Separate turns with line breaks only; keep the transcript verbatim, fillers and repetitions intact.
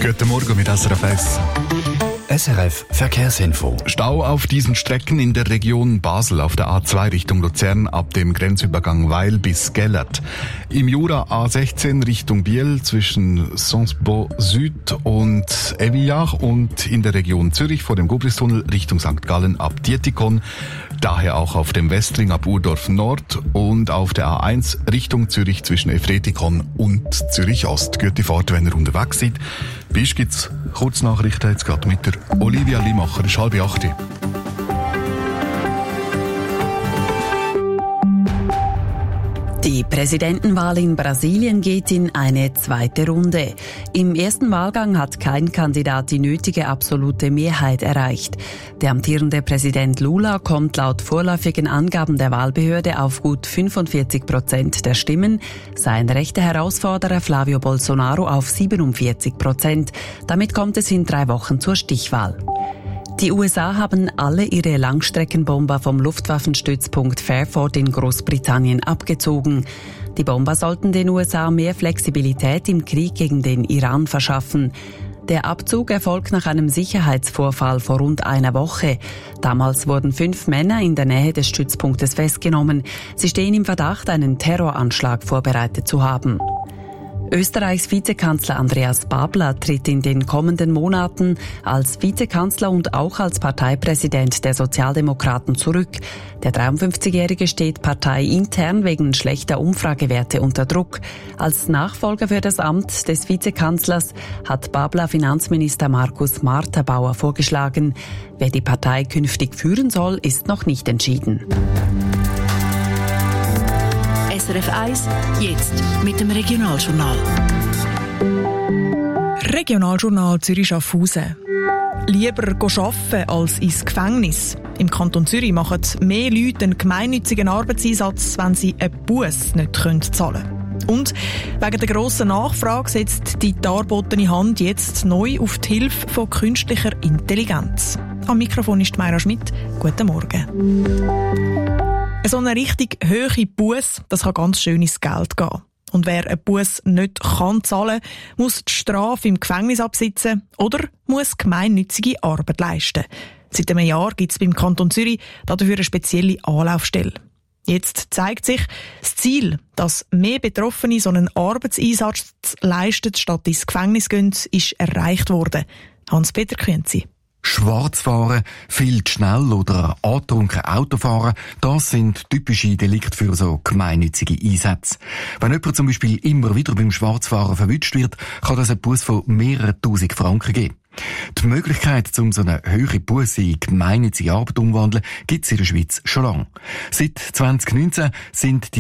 Guten Morgen mit S R F eins.
S R F Verkehrsinfo.
Stau auf diesen Strecken in der Region Basel auf der A zwei Richtung Luzern ab dem Grenzübergang Weil bis Gellert. Im Jura A sechzehn Richtung Biel zwischen Sonsbo Süd und Evillach und in der Region Zürich vor dem Gubristunnel Richtung Sankt Gallen ab Dietikon. Daher auch auf dem Westring ab Urdorf Nord und auf der A eins Richtung Zürich zwischen Efretikon und Zürich Ost. Gute Fahrt, wenn ihr unterwegs seid. Bis gibt's Kurznachrichten jetzt gerade mit der Olivia Limacher. Es ist halb acht.
Die Präsidentenwahl in Brasilien geht in eine zweite Runde. Im ersten Wahlgang hat kein Kandidat die nötige absolute Mehrheit erreicht. Der amtierende Präsident Lula kommt laut vorläufigen Angaben der Wahlbehörde auf gut fünfundvierzig Prozent der Stimmen, sein rechter Herausforderer Flavio Bolsonaro auf siebenundvierzig Prozent. Damit kommt es in drei Wochen zur Stichwahl. Die U S A haben alle ihre Langstreckenbomber vom Luftwaffenstützpunkt Fairford in Großbritannien abgezogen. Die Bomber sollten den U S A mehr Flexibilität im Krieg gegen den Iran verschaffen. Der Abzug erfolgt nach einem Sicherheitsvorfall vor rund einer Woche. Damals wurden fünf Männer in der Nähe des Stützpunktes festgenommen. Sie stehen im Verdacht, einen Terroranschlag vorbereitet zu haben. Österreichs Vizekanzler Andreas Babler tritt in den kommenden Monaten als Vizekanzler und auch als Parteipräsident der Sozialdemokraten zurück. Der dreiundfünfzigjährige steht parteiintern wegen schlechter Umfragewerte unter Druck. Als Nachfolger für das Amt des Vizekanzlers hat Babler Finanzminister Markus Marterbauer vorgeschlagen. Wer die Partei künftig führen soll, ist noch nicht entschieden.
S R F eins, jetzt mit dem Regionaljournal.
Regionaljournal Zürich-Schaffhausen. Lieber arbeiten als ins Gefängnis. Im Kanton Zürich machen mehr Leute einen gemeinnützigen Arbeitseinsatz, wenn sie einen Buss nicht zahlen können. Und wegen der grossen Nachfrage setzt die darbotene Hand jetzt neu auf die Hilfe von künstlicher Intelligenz. Am Mikrofon ist Mayra Schmidt. Guten Morgen. So eine richtig hohe Buss, das kann ganz schön ins Geld gehen. Und wer einen Buss nicht kann zahlen, muss die Strafe im Gefängnis absitzen oder muss gemeinnützige Arbeit leisten. Seit einem Jahr gibt es beim Kanton Zürich dafür eine spezielle Anlaufstelle. Jetzt zeigt sich, das Ziel, dass mehr Betroffene so einen Arbeitseinsatz leisten, statt ins Gefängnis gehen, ist erreicht worden. Hans-Peter Künzi.
Schwarzfahren, viel zu schnell oder angetrunken Autofahren, das sind typische Delikte für so gemeinnützige Einsätze. Wenn jemand zum Beispiel immer wieder beim Schwarzfahren verwünscht wird, kann das einen Buss von mehreren tausend Franken geben. Die Möglichkeit, um so eine höhere Busse in gemeinnützige Arbeit umzuwandeln, gibt es in der Schweiz schon lange. Seit zwanzig neunzehn sind die